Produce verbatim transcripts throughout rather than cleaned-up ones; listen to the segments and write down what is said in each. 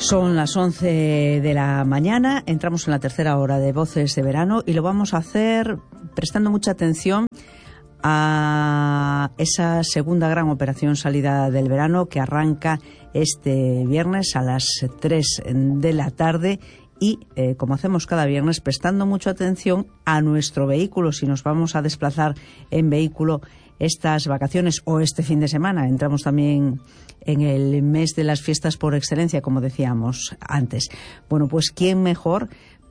Son las once de la mañana, entramos en la tercera hora de Voces de Verano y lo vamos a hacer prestando mucha atención a esa segunda gran operación salida del verano que arranca este viernes a las tres de la tarde y, eh, como hacemos cada viernes, prestando mucha atención a nuestro vehículo, si nos vamos a desplazar en vehículo estas vacaciones o este fin de semana. Entramos también en el mes de las fiestas por excelencia, como decíamos antes. Bueno, pues ¿quién mejor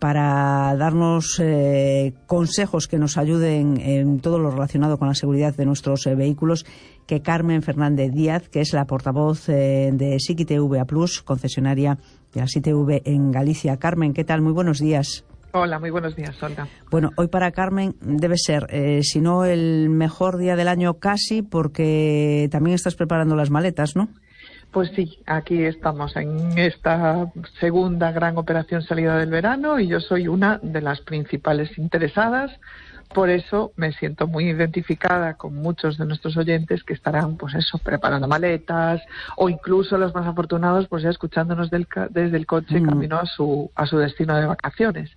para darnos eh, consejos que nos ayuden en todo lo relacionado con la seguridad de nuestros eh, vehículos que Carmen Fernández Díaz, que es la portavoz eh, de SIC I T V A Plus, concesionaria de las I T V en Galicia? Carmen, ¿qué tal? Muy buenos días. Hola, muy buenos días, Olga. Bueno, hoy para Carmen debe ser, eh, si no el mejor día del año casi, porque también estás preparando las maletas, ¿no? Pues sí, aquí estamos en esta segunda gran operación salida del verano y yo soy una de las principales interesadas. Por eso me siento muy identificada con muchos de nuestros oyentes que estarán, pues eso, preparando maletas o incluso los más afortunados, pues ya escuchándonos del ca- desde el coche mm. camino a su a su destino de vacaciones.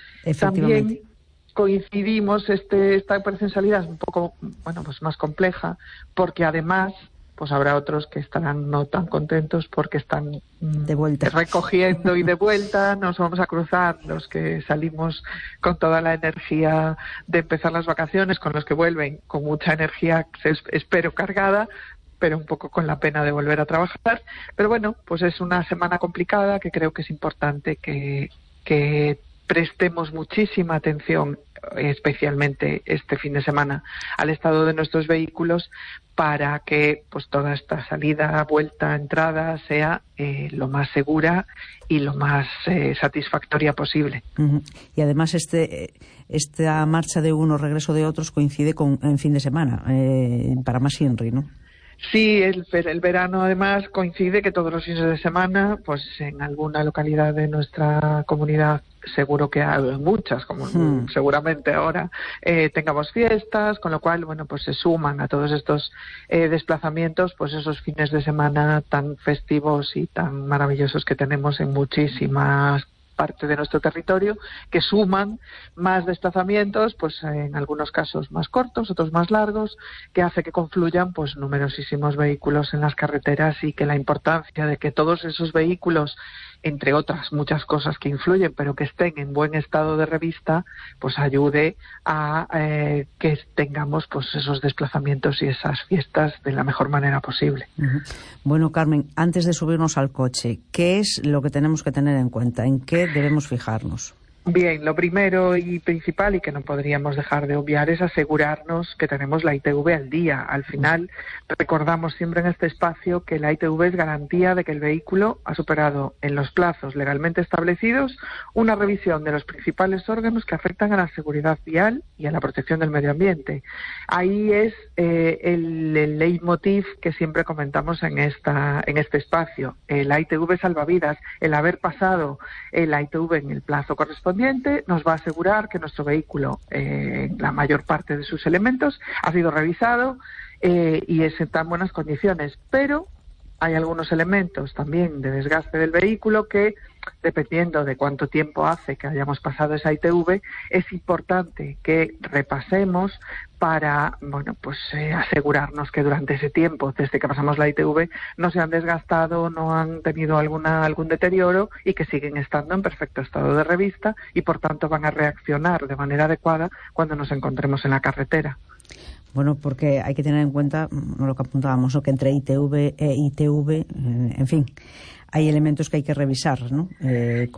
También coincidimos, este esta operación salida es un poco, bueno, pues más compleja porque además pues habrá otros que estarán no tan contentos porque están de vuelta recogiendo y de vuelta. Nos vamos a cruzar los que salimos con toda la energía de empezar las vacaciones, con los que vuelven con mucha energía, espero cargada, pero un poco con la pena de volver a trabajar. Pero bueno, pues es una semana complicada que creo que es importante que, que prestemos muchísima atención, especialmente este fin de semana, al estado de nuestros vehículos para que pues toda esta salida, vuelta, entrada sea eh, lo más segura y lo más eh, satisfactoria posible. Uh-huh. Y además este esta marcha de unos, regreso de otros coincide con en fin de semana, eh, para más Inri, ¿no? Sí, el, el verano además coincide que todos los fines de semana, pues en alguna localidad de nuestra comunidad, seguro que hay muchas, como hmm. seguramente ahora eh, tengamos fiestas, con lo cual, bueno, pues se suman a todos estos eh, desplazamientos, pues esos fines de semana tan festivos y tan maravillosos que tenemos en muchísimas parte de nuestro territorio, que suman más desplazamientos, pues en algunos casos más cortos, otros más largos, que hace que confluyan pues numerosísimos vehículos en las carreteras y que la importancia de que todos esos vehículos, entre otras muchas cosas que influyen, pero que estén en buen estado de revista, pues ayude a eh, que tengamos pues esos desplazamientos y esas fiestas de la mejor manera posible. Uh-huh. Bueno, Carmen, antes de subirnos al coche, ¿qué es lo que tenemos que tener en cuenta? ¿En qué debemos fijarnos? Bien, lo primero y principal y que no podríamos dejar de obviar es asegurarnos que tenemos la I T V al día. Al final, recordamos siempre en este espacio que la I T V es garantía de que el vehículo ha superado en los plazos legalmente establecidos una revisión de los principales órganos que afectan a la seguridad vial y a la protección del medio ambiente. Ahí es eh, el, el leitmotiv que siempre comentamos en esta en este espacio. El I T V salvavidas, el haber pasado el I T V en el plazo correspondiente nos va a asegurar que nuestro vehículo, eh, la mayor parte de sus elementos, ha sido revisado eh, y es en tan buenas condiciones. Pero hay algunos elementos también de desgaste del vehículo que, dependiendo de cuánto tiempo hace que hayamos pasado esa I T V, es importante que repasemos para, bueno, pues eh, asegurarnos que durante ese tiempo, desde que pasamos la I T V, no se han desgastado, no han tenido alguna algún deterioro y que siguen estando en perfecto estado de revista y, por tanto, van a reaccionar de manera adecuada cuando nos encontremos en la carretera. Bueno, porque hay que tener en cuenta lo que apuntábamos, ¿no? Que entre I T V e I T V, eh, en fin, hay elementos que hay que revisar, ¿no? Eh,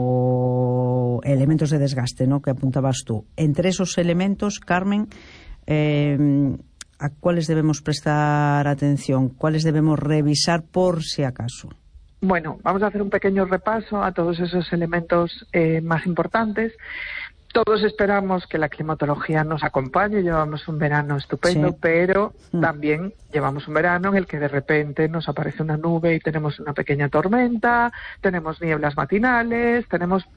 como elementos de desgaste, ¿no? Que apuntabas tú. Entre esos elementos, Carmen, eh, ¿a cuáles debemos prestar atención? ¿Cuáles debemos revisar por si acaso? Bueno, vamos a hacer un pequeño repaso a todos esos elementos eh, más importantes. Todos esperamos que la climatología nos acompañe, llevamos un verano estupendo, sí. pero mm. también llevamos un verano en el que de repente nos aparece una nube y tenemos una pequeña tormenta, tenemos nieblas matinales, tenemos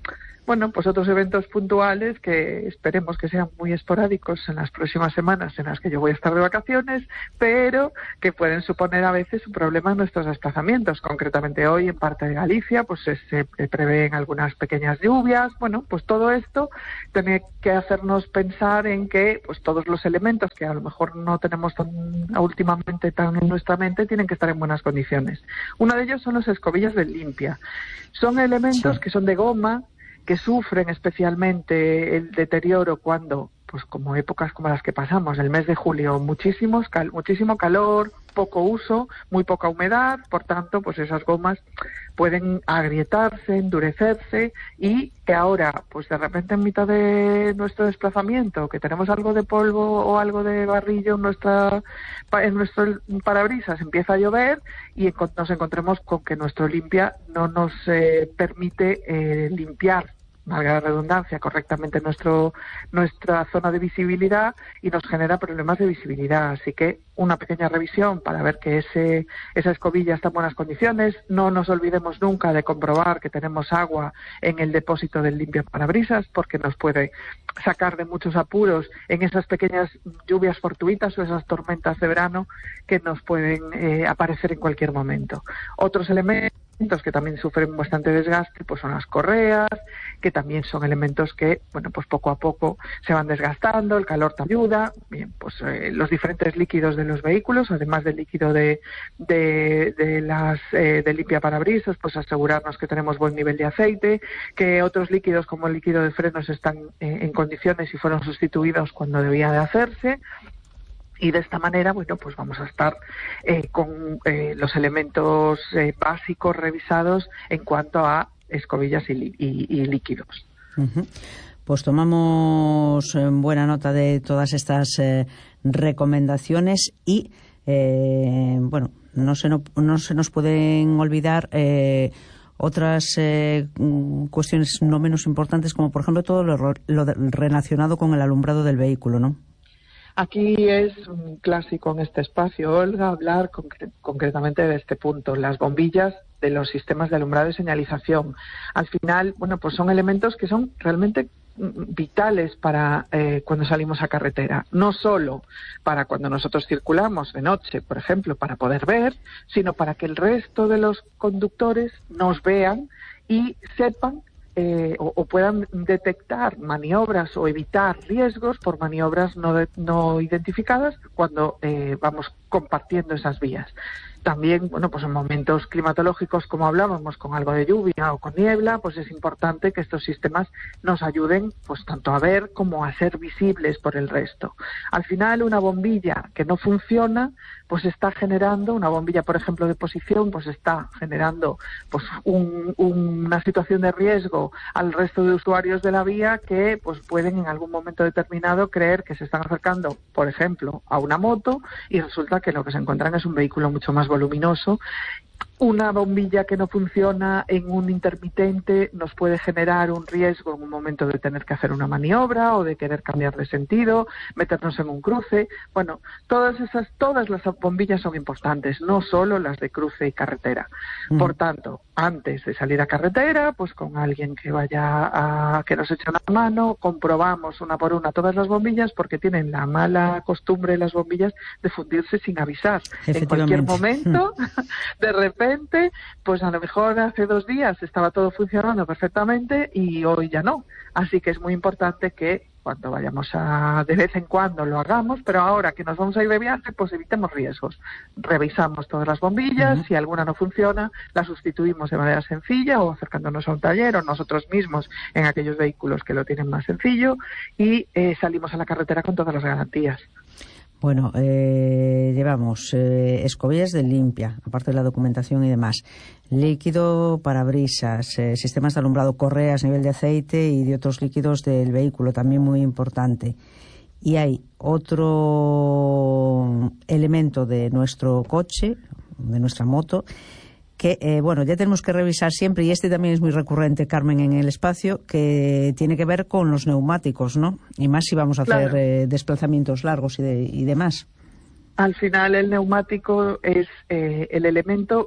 bueno, pues otros eventos puntuales que esperemos que sean muy esporádicos en las próximas semanas en las que yo voy a estar de vacaciones, pero que pueden suponer a veces un problema en nuestros desplazamientos. Concretamente hoy en parte de Galicia pues se, se prevén algunas pequeñas lluvias. Bueno, pues todo esto tiene que hacernos pensar en que pues todos los elementos que a lo mejor no tenemos tan últimamente tan en nuestra mente tienen que estar en buenas condiciones. Uno de ellos son las escobillas de limpia. Son elementos que son de goma, que sufren especialmente el deterioro cuando, pues como épocas como las que pasamos, el mes de julio, muchísimos cal, muchísimo calor, poco uso, muy poca humedad, por tanto, pues esas gomas pueden agrietarse, endurecerse, y que ahora, pues de repente en mitad de nuestro desplazamiento, que tenemos algo de polvo o algo de barrillo en nuestra en nuestro parabrisas, empieza a llover y nos encontremos con que nuestro limpia no nos eh, permite eh, limpiar, valga la redundancia, correctamente nuestro nuestra zona de visibilidad, y nos genera problemas de visibilidad. Así que una pequeña revisión para ver que ese esa escobilla está en buenas condiciones. No nos olvidemos nunca de comprobar que tenemos agua en el depósito del limpiaparabrisas, porque nos puede sacar de muchos apuros en esas pequeñas lluvias fortuitas o esas tormentas de verano que nos pueden eh, aparecer en cualquier momento. Otros elementos que también sufren bastante desgaste pues son las correas, que también son elementos que, bueno, pues poco a poco se van desgastando, el calor te ayuda. Bien, pues eh, los diferentes líquidos de los vehículos, además del líquido de de, de las eh, de limpiaparabrisas, pues asegurarnos que tenemos buen nivel de aceite, que otros líquidos como el líquido de frenos están eh, en condiciones y fueron sustituidos cuando debía de hacerse. Y de esta manera, bueno, pues vamos a estar eh, con eh, los elementos eh, básicos revisados en cuanto a escobillas y, y, y líquidos. Uh-huh. Pues tomamos eh, buena nota de todas estas eh, recomendaciones y, eh, bueno, no se, no, no se nos pueden olvidar eh, otras eh, cuestiones no menos importantes, como por ejemplo todo lo, lo relacionado con el alumbrado del vehículo, ¿no? Aquí es un clásico en este espacio, Olga, hablar concre- concretamente de este punto, las bombillas de los sistemas de alumbrado y señalización. Al final, bueno, pues son elementos que son realmente vitales para eh, cuando salimos a carretera, no solo para cuando nosotros circulamos de noche, por ejemplo, para poder ver, sino para que el resto de los conductores nos vean y sepan Eh, o, o puedan detectar maniobras o evitar riesgos por maniobras no, de, no identificadas cuando eh, vamos compartiendo esas vías. También, bueno, pues en momentos climatológicos, como hablábamos, con algo de lluvia o con niebla, pues es importante que estos sistemas nos ayuden, pues tanto a ver como a ser visibles por el resto. Al final, una bombilla que no funciona, pues está generando, una bombilla, por ejemplo, de posición, pues está generando pues un, una situación de riesgo al resto de usuarios de la vía que pues pueden en algún momento determinado creer que se están acercando, por ejemplo, a una moto, y resulta que lo que se encuentran es un vehículo mucho más voluminoso. Una bombilla que no funciona en un intermitente nos puede generar un riesgo en un momento de tener que hacer una maniobra o de querer cambiar de sentido, meternos en un cruce. Bueno, todas esas, todas las bombillas son importantes, no solo las de cruce y carretera. Mm. Por tanto, antes de salir a carretera, pues con alguien que vaya a que nos eche una mano, comprobamos una por una todas las bombillas, porque tienen la mala costumbre las bombillas de fundirse sin avisar. En cualquier momento, de repente, pues a lo mejor hace dos días estaba todo funcionando perfectamente y hoy ya no. Así que es muy importante que cuando vayamos a, de vez en cuando lo hagamos, pero ahora que nos vamos a ir de viaje, pues evitemos riesgos. Revisamos todas las bombillas, uh-huh. Si alguna no funciona, la sustituimos de manera sencilla o acercándonos a un taller o nosotros mismos en aquellos vehículos que lo tienen más sencillo, y eh, salimos a la carretera con todas las garantías. Bueno, eh, llevamos eh, escobillas de limpia, aparte de la documentación y demás, líquido parabrisas, eh, sistemas de alumbrado, correas, nivel de aceite y de otros líquidos del vehículo, también muy importante. Y hay otro elemento de nuestro coche, de nuestra moto, que, eh, bueno, ya tenemos que revisar siempre, y este también es muy recurrente, Carmen, en el espacio, que tiene que ver con los neumáticos, ¿no? Y más si vamos a hacer claro. eh, desplazamientos largos y, de, y demás. Al final el neumático es eh, el elemento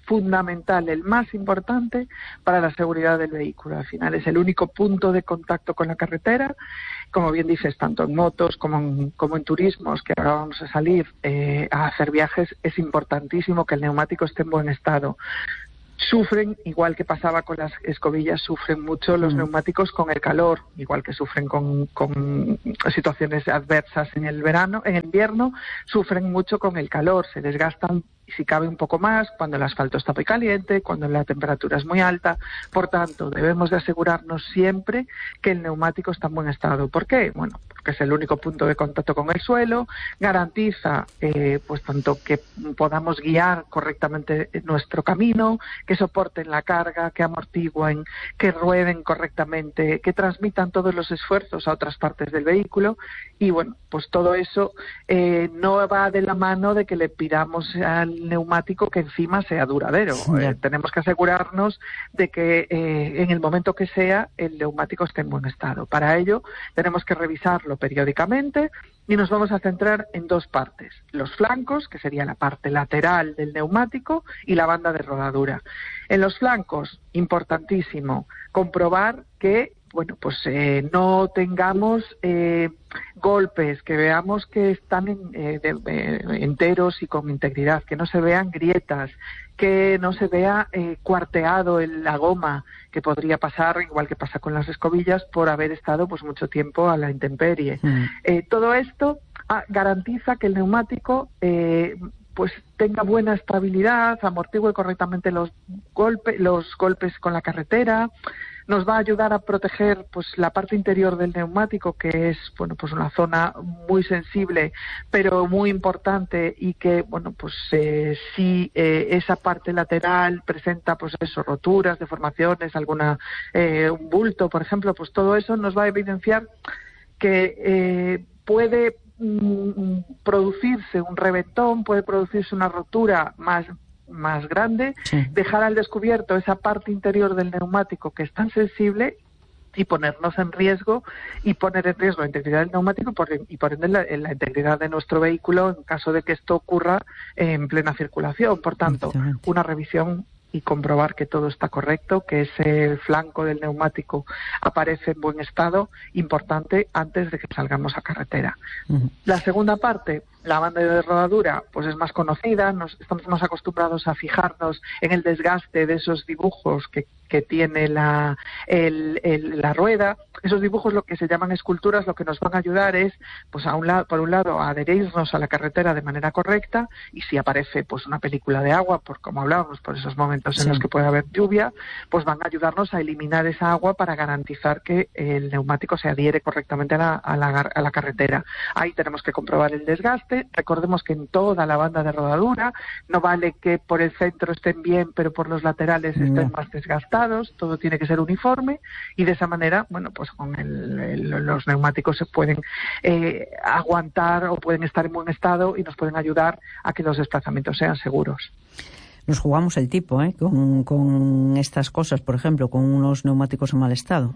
fundamental, el más importante para la seguridad del vehículo. Al final es el único punto de contacto con la carretera, como bien dices, tanto en motos como en, como en turismos, que ahora vamos a salir eh, a hacer viajes, es importantísimo que el neumático esté en buen estado. Sufren, igual que pasaba con las escobillas, sufren mucho los mm. neumáticos con el calor, igual que sufren con, con situaciones adversas en el verano, en el invierno, sufren mucho con el calor, se desgastan, si cabe, un poco más cuando el asfalto está muy caliente, cuando la temperatura es muy alta. Por tanto, debemos de asegurarnos siempre que el neumático está en buen estado. ¿Por qué? Bueno, porque es el único punto de contacto con el suelo, garantiza eh, pues tanto que podamos guiar correctamente nuestro camino, que soporten la carga, que amortiguen, que rueden correctamente, que transmitan todos los esfuerzos a otras partes del vehículo. Y bueno, pues todo eso eh, no va de la mano de que le pidamos al neumático que encima sea duradero. Eh, tenemos que asegurarnos de que eh, en el momento que sea el neumático esté en buen estado. Para ello tenemos que revisarlo periódicamente y nos vamos a centrar en dos partes: los flancos, que sería la parte lateral del neumático, y la banda de rodadura. En los flancos, importantísimo comprobar que bueno, pues eh, no tengamos eh, golpes, que veamos que están en, eh, de, eh, enteros y con integridad, que no se vean grietas, que no se vea eh, cuarteado en la goma, que podría pasar, igual que pasa con las escobillas, por haber estado pues mucho tiempo a la intemperie. Mm. Eh, todo esto ah, garantiza que el neumático eh, pues tenga buena estabilidad, amortigue correctamente los golpes, los golpes con la carretera. Nos va a ayudar a proteger pues la parte interior del neumático, que es bueno pues una zona muy sensible pero muy importante, y que bueno pues eh, si eh, esa parte lateral presenta pues eso, roturas, deformaciones, alguna eh, un bulto, por ejemplo, pues todo eso nos va a evidenciar que eh, puede mm, producirse un reventón, puede producirse una rotura más más grande, sí. Dejar al descubierto esa parte interior del neumático que es tan sensible y ponernos en riesgo y poner en riesgo la integridad del neumático y por, y por ende la, la integridad de nuestro vehículo en caso de que esto ocurra en plena circulación. Por tanto, una revisión y comprobar que todo está correcto, que ese flanco del neumático aparece en buen estado, importante antes de que salgamos a carretera. Uh-huh. La segunda parte, la banda de rodadura, pues es más conocida, nos, estamos más acostumbrados a fijarnos en el desgaste de esos dibujos que, que tiene la, el, el, la rueda. Esos dibujos, lo que se llaman esculturas, lo que nos van a ayudar es, pues a un lado, por un lado, a adherirnos a la carretera de manera correcta, y si aparece pues una película de agua, por como hablábamos, por esos momentos sí. en los que puede haber lluvia, pues van a ayudarnos a eliminar esa agua para garantizar que el neumático se adhiere correctamente a la, a la, a la carretera. Ahí tenemos que comprobar el desgaste. Recordemos que en toda la banda de rodadura no vale que por el centro estén bien, pero por los laterales no. estén más desgastados. Todo tiene que ser uniforme, y de esa manera, bueno, pues con el, el, los neumáticos se pueden eh, aguantar o pueden estar en buen estado y nos pueden ayudar a que los desplazamientos sean seguros. Nos jugamos el tipo, ¿eh? Con, con estas cosas, por ejemplo, con unos neumáticos en mal estado.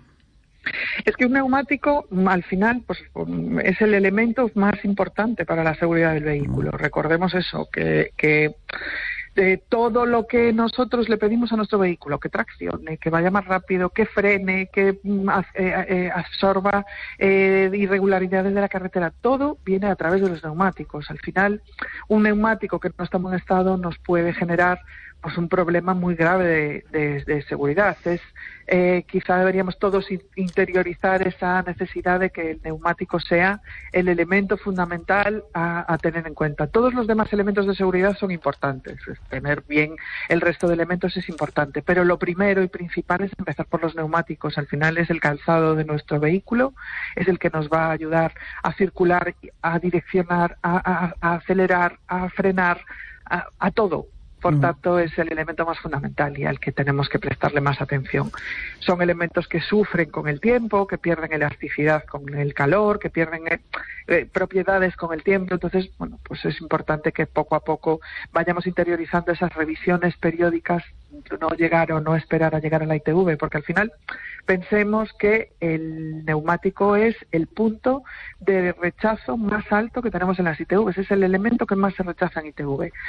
Es que un neumático, al final, pues es el elemento más importante para la seguridad del vehículo. Recordemos eso, que, que de todo lo que nosotros le pedimos a nuestro vehículo, que traccione, que vaya más rápido, que frene, que eh, eh, absorba eh, irregularidades de la carretera, todo viene a través de los neumáticos. Al final, un neumático que no está en buen estado nos puede generar pues un problema muy grave de, de, de seguridad. Es eh, quizá deberíamos todos interiorizar esa necesidad de que el neumático sea el elemento fundamental a, a tener en cuenta. Todos los demás elementos de seguridad son importantes. Tener bien el resto de elementos es importante, pero lo primero y principal es empezar por los neumáticos. Al final es el calzado de nuestro vehículo, es el que nos va a ayudar a circular, a direccionar, a, a, a acelerar, a frenar, a, a todo. Por tanto, es el elemento más fundamental y al que tenemos que prestarle más atención. Son elementos que sufren con el tiempo, que pierden elasticidad con el calor, que pierden eh, propiedades con el tiempo. Entonces, bueno, pues es importante que poco a poco vayamos interiorizando esas revisiones periódicas, no llegar o no esperar a llegar a la I T V, porque al final pensemos que el neumático es el punto de rechazo más alto que tenemos en las I T Vs, es el elemento que más se rechaza en I T V.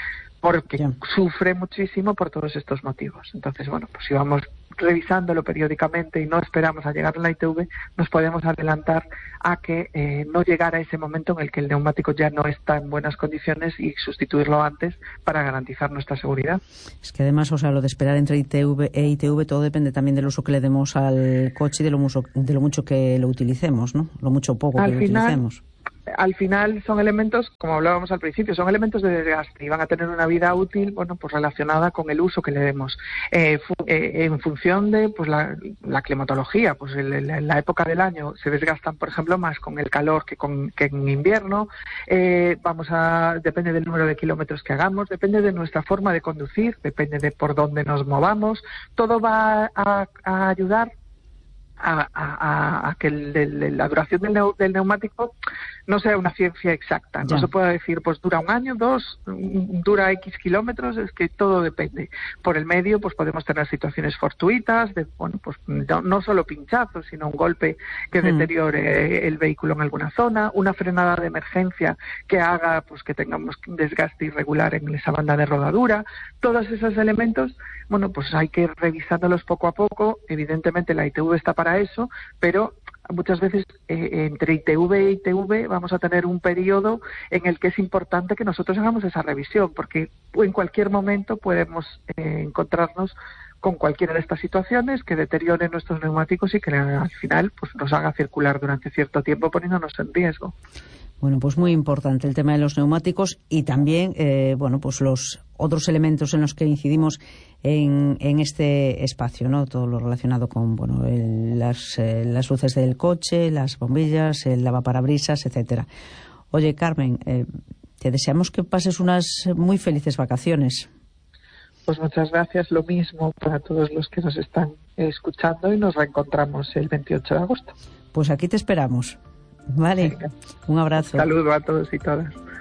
porque ya. sufre muchísimo por todos estos motivos. Entonces, bueno, pues si vamos revisándolo periódicamente y no esperamos a llegar a la I T V, nos podemos adelantar a que eh, no llegara ese momento en el que el neumático ya no está en buenas condiciones y sustituirlo antes para garantizar nuestra seguridad. Es que además, o sea, lo de esperar entre I T V e I T V, todo depende también del uso que le demos al coche y de lo mucho, de lo mucho que lo utilicemos, ¿no? Lo mucho o poco Al que lo final, utilicemos. Al final son elementos, como hablábamos al principio, son elementos de desgaste y van a tener una vida útil, bueno, pues relacionada con el uso que le demos. Eh, fu eh, en función de pues la, la climatología, pues en la época del año se desgastan, por ejemplo, más con el calor que, con, que en invierno. Eh, vamos a, depende del número de kilómetros que hagamos, depende de nuestra forma de conducir, depende de por dónde nos movamos. Todo va a, a ayudar A, a, a que el, el, la duración del, neu, del neumático no sea una ciencia exacta. No ya. se puede decir, pues dura un año, dos, dura X kilómetros, es que todo depende. Por el medio, pues podemos tener situaciones fortuitas, de, bueno, pues no, no solo pinchazos, sino un golpe que mm. deteriore el vehículo en alguna zona, una frenada de emergencia que haga pues que tengamos un desgaste irregular en esa banda de rodadura. Todos esos elementos, bueno, pues hay que ir revisándolos poco a poco. Evidentemente la I T V está para eso, pero muchas veces eh, entre I T V e I T V vamos a tener un periodo en el que es importante que nosotros hagamos esa revisión, porque en cualquier momento podemos eh, encontrarnos con cualquiera de estas situaciones que deterioren nuestros neumáticos y que al final pues nos haga circular durante cierto tiempo poniéndonos en riesgo. Bueno, pues muy importante el tema de los neumáticos y también, eh, bueno, pues los otros elementos en los que incidimos en, en este espacio, ¿no? Todo lo relacionado con, bueno, el, las, eh, las luces del coche, las bombillas, el lavaparabrisas, etcétera. Oye, Carmen, eh, te deseamos que pases unas muy felices vacaciones. Pues muchas gracias, lo mismo para todos los que nos están escuchando y nos reencontramos el veintiocho de agosto. Pues aquí te esperamos. Vale, venga. Un abrazo. Saludo a todos y todas.